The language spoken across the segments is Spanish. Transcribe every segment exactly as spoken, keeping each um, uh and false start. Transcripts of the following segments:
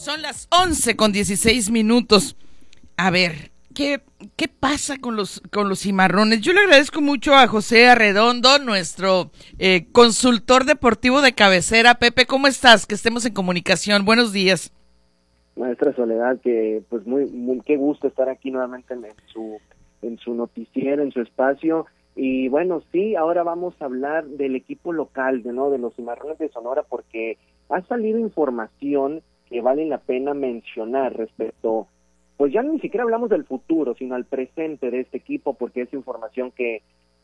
Son las once con dieciséis minutos. A ver, ¿qué, qué pasa con los, con los cimarrones? Yo le agradezco mucho a José Arredondo, nuestro eh, consultor deportivo de cabecera. Pepe, ¿cómo estás? Que estemos en comunicación. Buenos días. Maestra Soledad, que pues muy, muy qué gusto estar aquí nuevamente en, en su en su noticiero, en su espacio. Y bueno, sí, ahora vamos a hablar del equipo local, de no de los Cimarrones de Sonora, porque ha salido información que vale la pena mencionar respecto, pues ya ni siquiera hablamos del futuro, sino al presente de este equipo, porque es información que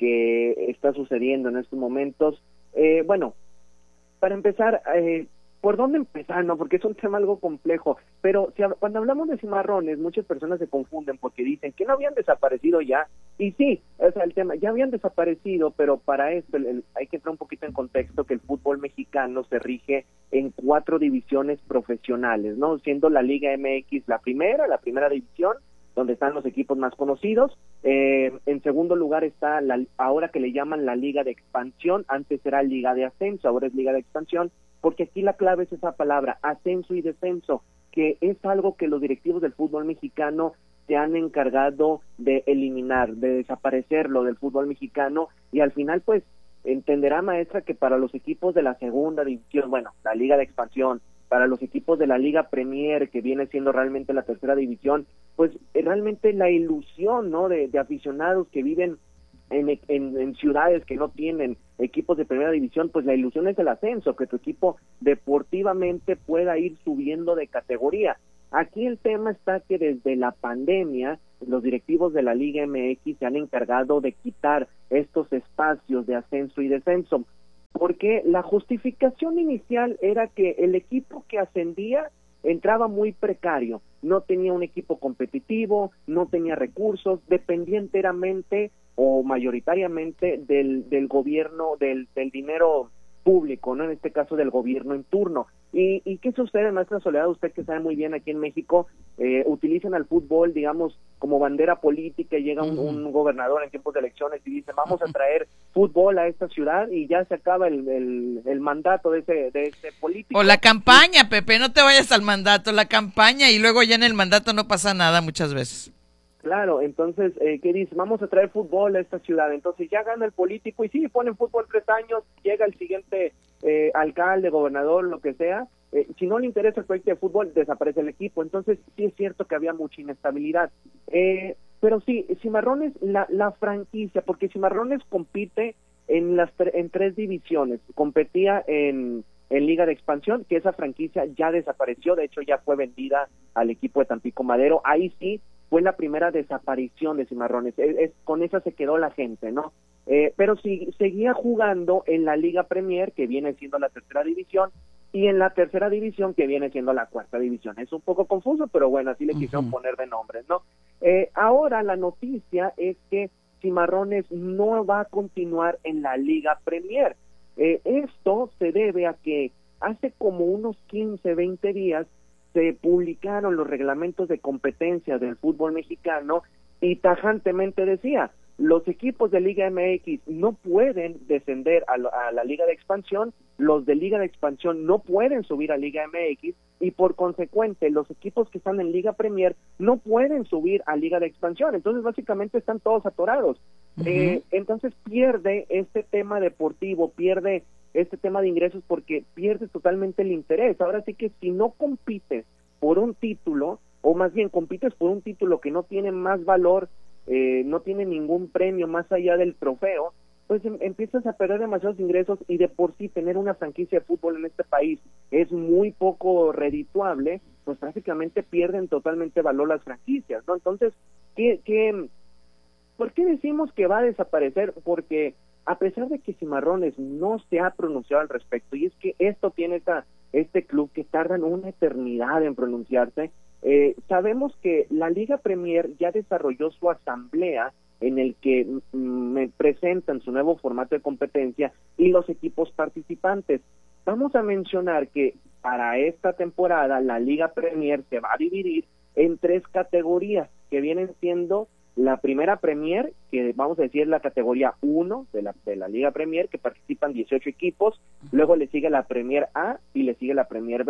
que está sucediendo en estos momentos. Eh, bueno, para empezar, eh, ¿por dónde empezar? No, porque es un tema algo complejo, pero si, cuando hablamos de cimarrones, muchas personas se confunden porque dicen que no habían desaparecido ya, y sí, o sea, el tema, ya habían desaparecido, pero para esto el, el, hay que entrar un poquito en contexto que el fútbol mexicano se rige en cuatro divisiones profesionales, ¿no? Siendo la Liga M X la primera, la primera división, donde están los equipos más conocidos. Eh, en segundo lugar está la, ahora que le llaman la Liga de Expansión, antes era Liga de Ascenso, ahora es Liga de Expansión, porque aquí la clave es esa palabra, ascenso y descenso, que es algo que los directivos del fútbol mexicano se han encargado de eliminar, de desaparecerlo del fútbol mexicano, y al final pues entenderá, maestra, que para los equipos de la segunda división, bueno, la Liga de Expansión, para los equipos de la Liga Premier, que viene siendo realmente la tercera división, pues realmente la ilusión, ¿no?, de, de aficionados que viven En, en, en ciudades que no tienen equipos de primera división, pues la ilusión es el ascenso, que tu equipo deportivamente pueda ir subiendo de categoría. Aquí el tema está que desde la pandemia, los directivos de la Liga M X se han encargado de quitar estos espacios de ascenso y descenso, porque la justificación inicial era que el equipo que ascendía entraba muy precario, no tenía un equipo competitivo, no tenía recursos, dependía enteramente o mayoritariamente del, del gobierno, del, del dinero público, ¿no? En este caso del gobierno en turno. ¿Y, y qué sucede, maestra Soledad? Usted que sabe muy bien, aquí en México eh, utilizan al fútbol, digamos, como bandera política, y llega un, un gobernador en tiempos de elecciones y dice, vamos a traer fútbol a esta ciudad, y ya se acaba el, el, el mandato de ese, de ese político. O la campaña, Pepe, no te vayas al mandato, la campaña, y luego ya en el mandato no pasa nada muchas veces. Claro, entonces, eh, ¿qué dice? Vamos a traer fútbol a esta ciudad. Entonces ya gana el político y sí, ponen fútbol tres años, llega el siguiente eh, alcalde, gobernador, lo que sea. Eh, si no le interesa el proyecto de fútbol, desaparece el equipo. Entonces sí es cierto que había mucha inestabilidad. Eh, pero sí, Cimarrones, la, la franquicia, porque Cimarrones compite en las en tres divisiones. Competía en... en Liga de Expansión, que esa franquicia ya desapareció, de hecho ya fue vendida al equipo de Tampico Madero. Ahí sí fue la primera desaparición de Cimarrones, es, es, con esa se quedó la gente, ¿no? Eh, pero sí, seguía jugando en la Liga Premier, que viene siendo la tercera división, y en la tercera división, que viene siendo la cuarta división. Es un poco confuso, pero bueno, así le quisieron uh-huh. poner de nombres, ¿no? Eh, ahora la noticia es que Cimarrones no va a continuar en la Liga Premier. Eh, esto se debe a que hace como unos quince, veinte días se publicaron los reglamentos de competencia del fútbol mexicano y tajantemente decía, los equipos de Liga M X no pueden descender a, lo, a la Liga de Expansión, los de Liga de Expansión no pueden subir a Liga M X y por consecuente los equipos que están en Liga Premier no pueden subir a Liga de Expansión. Entonces básicamente están todos atorados. Uh-huh. Eh, entonces pierde este tema deportivo, pierde este tema de ingresos porque pierde totalmente el interés. Ahora sí que si no compites por un título, o más bien compites por un título que no tiene más valor, eh, no tiene ningún premio más allá del trofeo, pues em- empiezas a perder demasiados ingresos, y de por sí tener una franquicia de fútbol en este país es muy poco redituable, pues prácticamente pierden totalmente valor las franquicias, ¿no? Entonces, ¿qué, qué, ¿por qué decimos que va a desaparecer? Porque a pesar de que Cimarrones no se ha pronunciado al respecto, y es que esto tiene esta, este club que tardan una eternidad en pronunciarse, eh, sabemos que la Liga Premier ya desarrolló su asamblea en el que me presentan su nuevo formato de competencia y los equipos participantes. Vamos a mencionar que para esta temporada la Liga Premier se va a dividir en tres categorías, que vienen siendo la primera Premier, que vamos a decir la categoría uno de la, de la Liga Premier, que participan dieciocho equipos, luego le sigue la Premier A y le sigue la Premier B.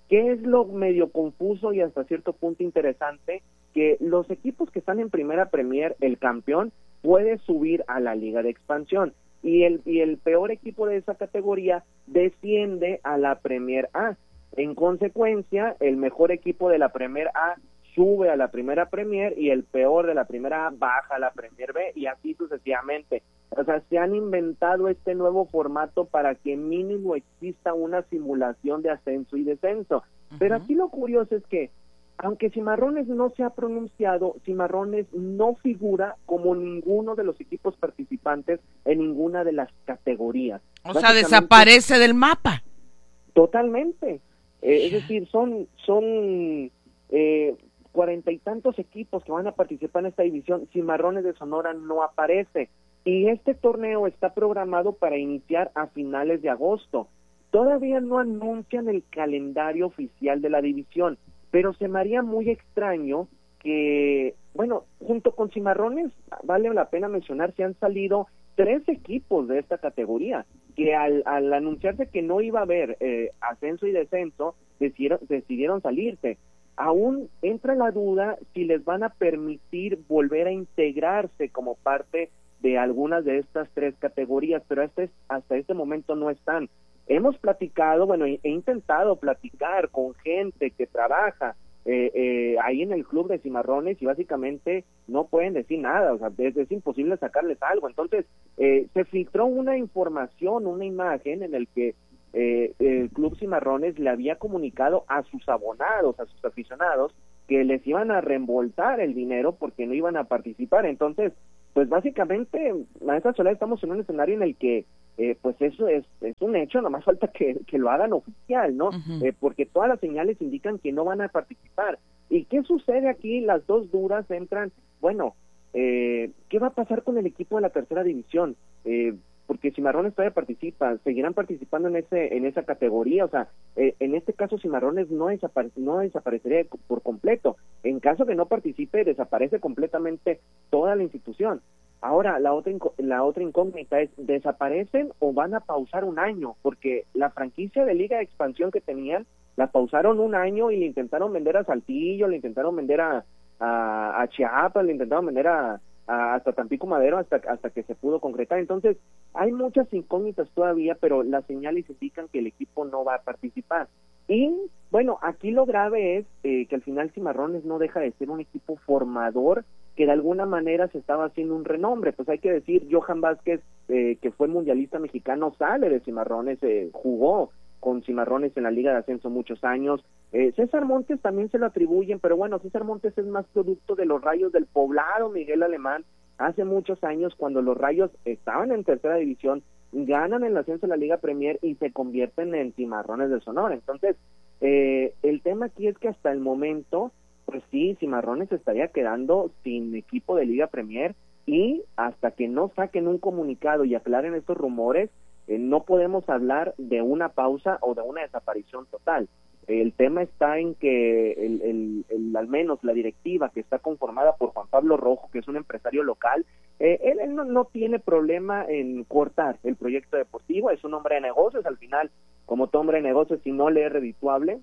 ¿Qué es lo medio confuso y hasta cierto punto interesante? Que los equipos que están en Primera Premier, el campeón, puede subir a la Liga de Expansión, y el, y el peor equipo de esa categoría desciende a la Premier A. En consecuencia, el mejor equipo de la Premier A sube a la Primera Premier y el peor de la Primera A baja a la Premier B, y así sucesivamente. O sea, se han inventado este nuevo formato para que mínimo exista una simulación de ascenso y descenso. Uh-huh. Pero aquí lo curioso es que, aunque Cimarrones no se ha pronunciado, Cimarrones no figura como ninguno de los equipos participantes en ninguna de las categorías. O sea, desaparece del mapa. Totalmente. Eh, es decir, son son eh, cuarenta y tantos equipos que van a participar en esta división. Cimarrones de Sonora no aparece. Y este torneo está programado para iniciar a finales de agosto. Todavía no anuncian el calendario oficial de la división, pero se me haría muy extraño que, bueno, junto con Cimarrones, vale la pena mencionar, se han salido tres equipos de esta categoría, que al, al anunciarse que no iba a haber eh, ascenso y descenso, decidieron, decidieron salirse. Aún entra la duda si les van a permitir volver a integrarse como parte de algunas de estas tres categorías, pero hasta, hasta este momento no están. Hemos platicado, bueno, he intentado platicar con gente que trabaja eh, eh, ahí en el club de Cimarrones y básicamente no pueden decir nada, o sea, es, es imposible sacarles algo. Entonces, eh, se filtró una información, una imagen en el que eh, el club Cimarrones le había comunicado a sus abonados, a sus aficionados, que les iban a reembolsar el dinero porque no iban a participar. Entonces, pues básicamente, Maestra Soledad, estamos en un escenario en el que Eh, pues eso es, es un hecho, nomás falta que, que lo hagan oficial, ¿no? Uh-huh. Eh, porque todas las señales indican que no van a participar. ¿Y qué sucede aquí? Las dos duras entran, bueno, eh, ¿qué va a pasar con el equipo de la tercera división? Eh, porque Cimarrones todavía participa, seguirán participando en ese en esa categoría, o sea, eh, en este caso Cimarrones no, desapare- no desaparecería por completo. En caso que no participe, desaparece completamente toda la institución. Ahora, la otra la otra incógnita es, ¿desaparecen o van a pausar un año? Porque la franquicia de Liga de Expansión que tenían, la pausaron un año y le intentaron vender a Saltillo, le intentaron vender a, a, a Chiapas, le intentaron vender a, a hasta Tampico Madero, hasta, hasta que se pudo concretar. Entonces, hay muchas incógnitas todavía, pero las señales indican que el equipo no va a participar. Y, bueno, aquí lo grave es eh, que al final Cimarrones no deja de ser un equipo formador que de alguna manera se estaba haciendo un renombre. Pues hay que decir, Johan Vázquez, eh, que fue mundialista mexicano, sale de Cimarrones, eh, jugó con Cimarrones en la Liga de Ascenso muchos años. Eh, César Montes también se lo atribuyen, pero bueno, César Montes es más producto de los Rayos del Poblado, Miguel Alemán, hace muchos años cuando los Rayos estaban en tercera división, ganan el ascenso de la Liga Premier y se convierten en Cimarrones de Sonora. Entonces, eh, el tema aquí es que hasta el momento, pues sí, Cimarrones estaría quedando sin equipo de Liga Premier, y hasta que no saquen un comunicado y aclaren estos rumores, eh, no podemos hablar de una pausa o de una desaparición total. El tema está en que el, el, el, al menos la directiva, que está conformada por Juan Pablo Rojo, que es un empresario local, eh, él, él no, no tiene problema en cortar el proyecto deportivo, es un hombre de negocios. Al final, como todo hombre de negocios, si no le es redituable,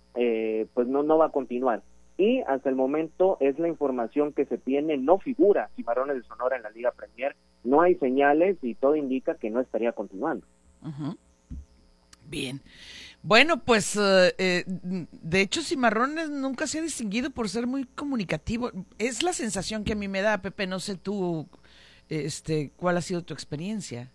eh, pues no, no va a continuar. Y hasta el momento es la información que se tiene, no figura Cimarrones de Sonora en la Liga Premier, no hay señales y todo indica que no estaría continuando. Uh-huh. Bien. Bueno, pues uh, eh, de hecho Cimarrones nunca se ha distinguido por ser muy comunicativo. Es la sensación que a mí me da, Pepe, no sé tú, este, ¿cuál ha sido tu experiencia?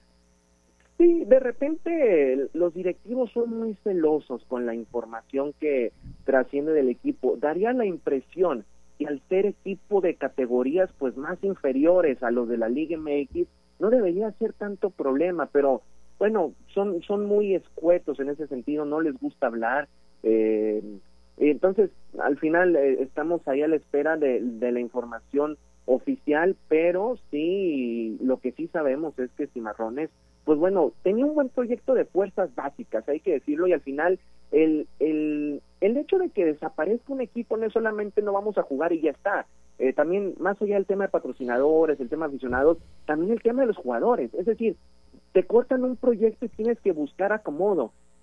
Sí, de repente los directivos son muy celosos con la información que trasciende del equipo. Daría la impresión que al ser equipo de categorías pues más inferiores a los de la Liga M X, no debería ser tanto problema, pero bueno, son son muy escuetos en ese sentido, no les gusta hablar. Eh, entonces, al final eh, estamos ahí a la espera de, de la información oficial, pero sí, lo que sí sabemos es que Cimarrones, pues bueno, tenía un buen proyecto de fuerzas básicas, hay que decirlo, y al final el el el hecho de que desaparezca un equipo no es solamente no vamos a jugar y ya está, eh, también más allá del tema de patrocinadores, el tema de aficionados, también el tema de los jugadores, es decir, te cortan un proyecto y tienes que buscar acomodo.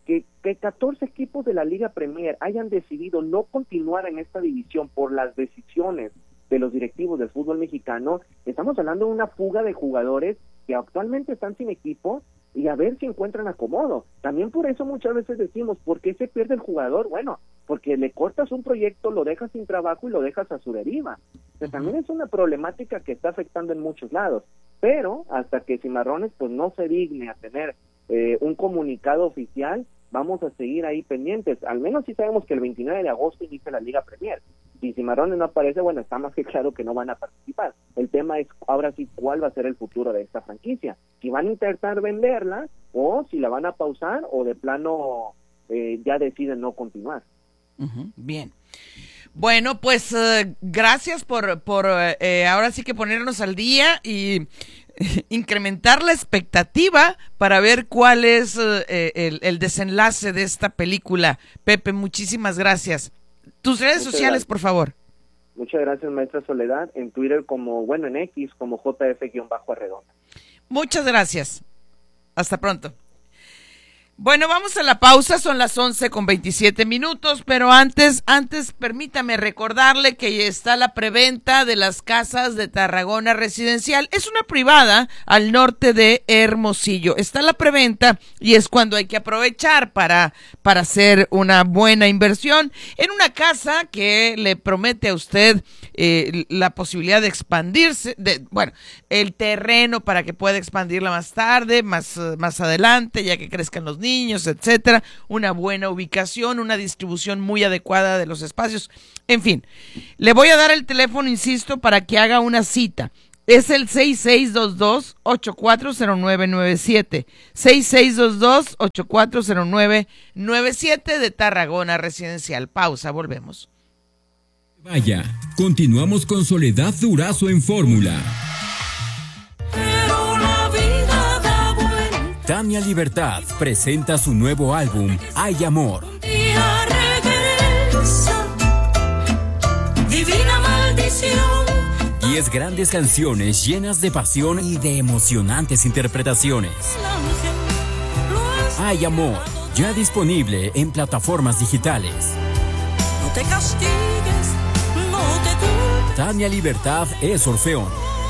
que, que catorce equipos de la Liga Premier hayan decidido no continuar en esta división por las decisiones de los directivos del fútbol mexicano. Estamos hablando de una fuga de jugadores que actualmente están sin equipo y a ver si encuentran acomodo. También por eso muchas veces decimos, ¿por qué se pierde el jugador? Bueno, porque le cortas un proyecto, lo dejas sin trabajo y lo dejas a su deriva. O sea, también es una problemática que está afectando en muchos lados, pero hasta que Cimarrones pues no se digne a tener eh, un comunicado oficial, vamos a seguir ahí pendientes. Al menos sí sabemos que el veintinueve de agosto inicia la Liga Premier. Si Cimarrones no aparece, bueno, está más que claro que no van a participar. El tema es ahora sí cuál va a ser el futuro de esta franquicia. Si van a intentar venderla o si la van a pausar o de plano eh, ya deciden no continuar. Uh-huh. Bien. Bueno, pues uh, gracias por, por eh, ahora sí que ponernos al día y incrementar la expectativa para ver cuál es uh, el, el desenlace de esta película. Pepe, muchísimas gracias. Tus redes Muchas sociales, gracias. Por favor. Muchas gracias, maestra Soledad. En Twitter como, bueno, en X como J F-Arredonda. Muchas gracias. Hasta pronto. Bueno, vamos a la pausa, son las once con veintisiete minutos, pero antes, antes permítame recordarle que está la preventa de las casas de Tarragona Residencial. Es una privada al norte de Hermosillo. Está la preventa y es cuando hay que aprovechar para, para hacer una buena inversión en una casa que le promete a usted eh, la posibilidad de expandirse, de, bueno, el terreno para que pueda expandirla más tarde, más, más adelante, ya que crezcan los niños, etcétera, una buena ubicación, una distribución muy adecuada de los espacios, en fin. Le voy a dar el teléfono, insisto, para que haga una cita. Es el seis seis dos dos, ocho cuatro cero nueve nueve siete, seis seis dos dos, ocho cuatro cero nueve nueve siete de Tarragona Residencial. Pausa, volvemos. Vaya, continuamos con Soledad Durazo en Fórmula. Tania Libertad presenta su nuevo álbum, Hay Amor. Divina maldición. Diez grandes canciones llenas de pasión y de emocionantes interpretaciones. Hay Amor, ya disponible en plataformas digitales. No te castigues, no te culpes. Tania Libertad es Orfeón.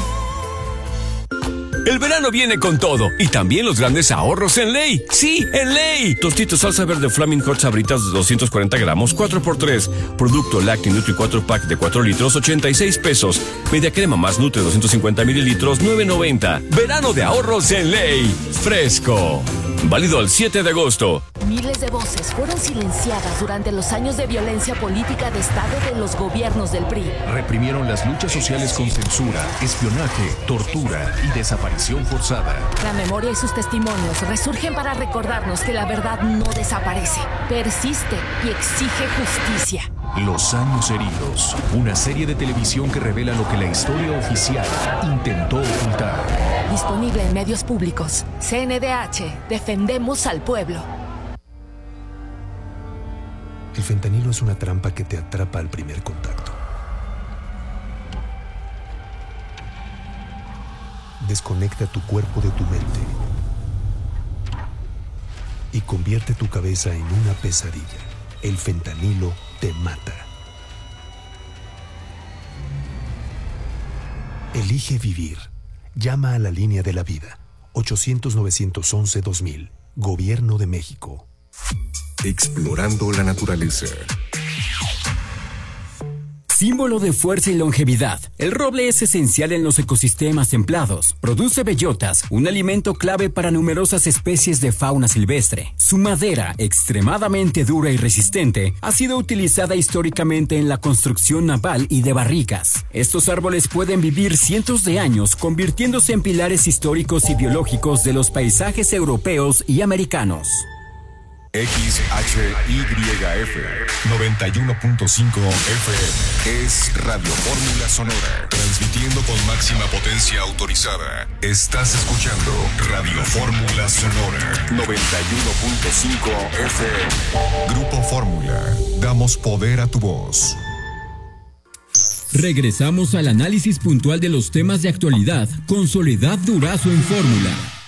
El verano viene con todo y también los grandes ahorros en Ley. ¡Sí, en Ley! Tostitos salsa verde Flaming Hot Sabritas de doscientos cuarenta gramos, cuatro por tres. Producto Lacti Nutri cuatro pack de cuatro litros, ochenta y seis pesos. Media crema más Nutri doscientos cincuenta mililitros, nueve noventa. Verano de ahorros en Ley. Fresco. Válido al siete de agosto. Miles de voces fueron silenciadas durante los años de violencia política de Estado de los gobiernos del P R I. Reprimieron las luchas sociales con censura, espionaje, tortura y desaparición forzada. La memoria y sus testimonios resurgen para recordarnos que la verdad no desaparece, persiste y exige justicia. Los años heridos, una serie de televisión que revela lo que la historia oficial intentó ocultar. Disponible en medios públicos. C N D H, defendemos al pueblo. El fentanilo es una trampa que te atrapa al primer contacto. Desconecta tu cuerpo de tu mente y convierte tu cabeza en una pesadilla. El fentanilo te mata. Elige vivir. Llama a la línea de la vida. ochocientos, novecientos once, dos mil. Gobierno de México. Explorando la naturaleza. Símbolo de fuerza y longevidad, el roble es esencial en los ecosistemas templados. Produce bellotas, un alimento clave para numerosas especies de fauna silvestre. Su madera, extremadamente dura y resistente, ha sido utilizada históricamente en la construcción naval y de barricas. Estos árboles pueden vivir cientos de años, convirtiéndose en pilares históricos y biológicos de los paisajes europeos y americanos. X H Y F noventa y uno punto cinco F M es Radio Fórmula Sonora, transmitiendo con máxima potencia autorizada. Estás escuchando Radio Fórmula Sonora noventa y uno punto cinco F M. Grupo Fórmula, damos poder a tu voz. Regresamos al análisis puntual de los temas de actualidad con Soledad Durazo en Fórmula.